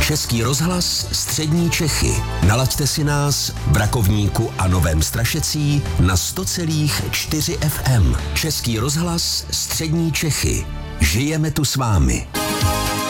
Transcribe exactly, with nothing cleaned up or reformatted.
Český rozhlas Střední Čechy. Nalaďte si nás v Rakovníku a Novém Strašecí na sto celá čtyři F M. Český rozhlas Střední Čechy. Žijeme tu s vámi.